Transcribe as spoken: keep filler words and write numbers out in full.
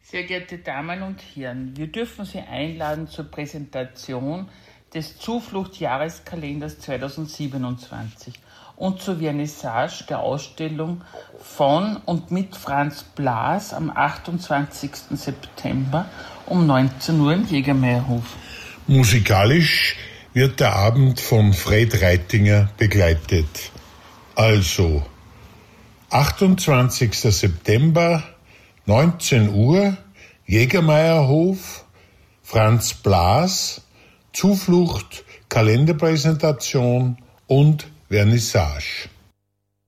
Sehr geehrte Damen und Herren, wir dürfen Sie einladen zur Präsentation des Zuflucht-Jahreskalenders zweitausendsiebenundzwanzig und zur Vernissage der Ausstellung von und mit Franz Blas am achtundzwanzigsten September um neunzehn Uhr im Jägermeierhof. Musikalisch wird der Abend von Fred Reitinger begleitet. Also, achtundzwanzigsten September, neunzehn Uhr, Jägermeierhof, Franz Blas, Zuflucht, Kalenderpräsentation und Vernissage.